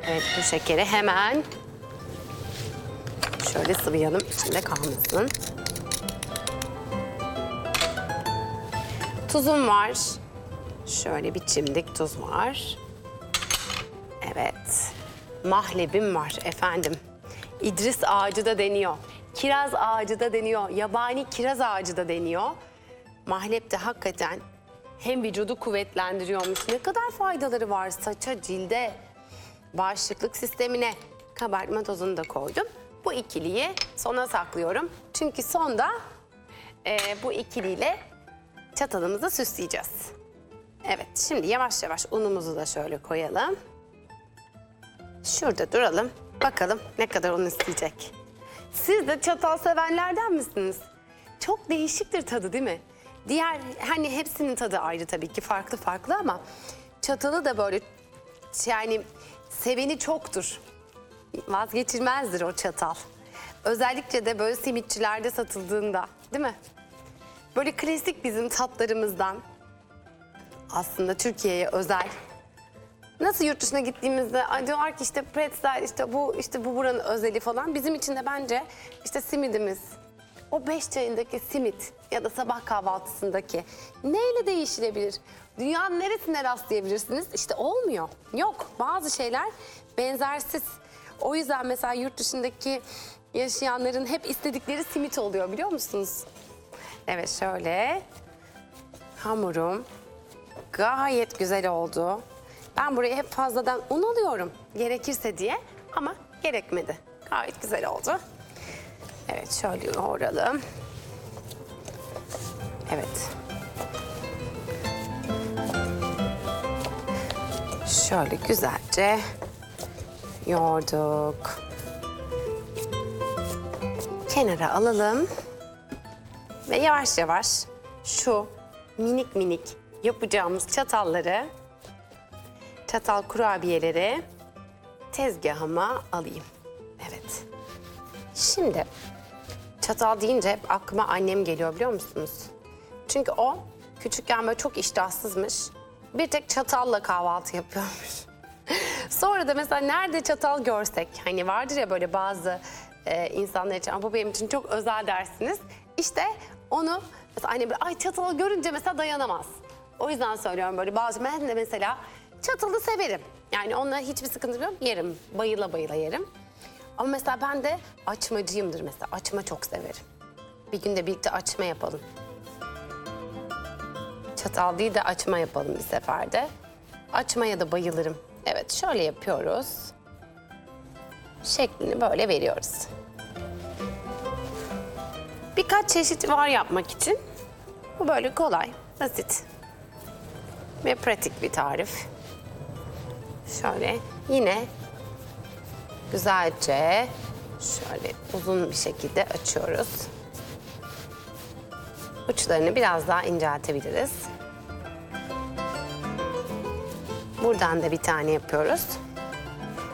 Evet, bu şekeri hemen şöyle sıvayalım, içinde kalmasın. Tuzum var. Şöyle bir çimdik tuz var. Evet. Mahlebim var efendim. İdris ağacı da deniyor. Kiraz ağacı da deniyor. Yabani kiraz ağacı da deniyor. Mahlep de hakikaten hem vücudu kuvvetlendiriyormuş. Ne kadar faydaları var saça, cilde, bağışıklık sistemine. Kabartma tozunu da koydum. Bu ikiliyi sona saklıyorum. Çünkü sonda bu ikiliyle çatalımızı süsleyeceğiz. Evet, şimdi yavaş yavaş unumuzu da şöyle koyalım. Şurada duralım. Bakalım ne kadar un isteyecek. Siz de çatal sevenlerden misiniz? Çok değişiktir tadı değil mi? Diğer hani hepsinin tadı ayrı tabii ki farklı farklı ama çatalı da böyle yani seveni çoktur. Vazgeçilmezdir o çatal. Özellikle de böyle simitçilerde satıldığında değil mi? Böyle klasik bizim tatlarımızdan aslında Türkiye'ye özel. Nasıl yurt dışına gittiğimizde diyorlar ki işte pretzel işte bu buranın özeli falan. Bizim için de bence işte simidimiz. O 5 çayındaki simit ya da sabah kahvaltısındaki neyle değişilebilir? Dünyanın neresine rastlayabilirsiniz? İşte olmuyor. Yok. Bazı şeyler benzersiz. O yüzden mesela yurt dışındaki yaşayanların hep istedikleri simit oluyor biliyor musunuz? Evet şöyle. Hamurum gayet güzel oldu. Ben buraya hep fazladan un alıyorum gerekirse diye ama gerekmedi. Gayet güzel oldu. Evet şöyle yoğuralım. Evet. Şöyle güzelce yoğurduk. Kenara alalım. Ve yavaş yavaş şu minik minik yapacağımız çatalları, çatal kurabiyeleri tezgahıma alayım. Evet. Şimdi çatal deyince hep aklıma annem geliyor biliyor musunuz? Çünkü o küçükken böyle çok iştahsızmış. Bir tek çatalla kahvaltı yapıyormuş. Sonra da mesela nerede çatal görsek, hani vardır ya böyle bazı insanlar için, bu benim için çok özel dersiniz. İşte onu mesela annem böyle, ay çatalı görünce mesela dayanamaz. O yüzden söylüyorum böyle ben de mesela çatalı severim. Yani onunla hiçbir sıkıntı yok, yerim. Bayıla bayıla yerim. Ama mesela ben de açmacıyımdır mesela. Açma çok severim. Bir gün de birlikte açma yapalım. Çatal değil de açma yapalım bir seferde. Açmaya da bayılırım. Evet şöyle yapıyoruz. Şeklini böyle veriyoruz. Birkaç çeşit var yapmak için. Bu böyle kolay, basit ve pratik bir tarif. Şöyle yine güzelce şöyle uzun bir şekilde açıyoruz. Uçlarını biraz daha inceltebiliriz. Buradan da bir tane yapıyoruz.